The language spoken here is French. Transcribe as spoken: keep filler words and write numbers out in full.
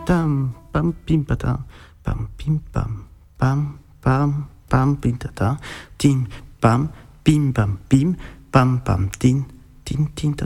tam, pam pim patam, pam pim pam, pam pam pam pim tata, tim pam pim pam pim, pam pam tin, tin tin tata.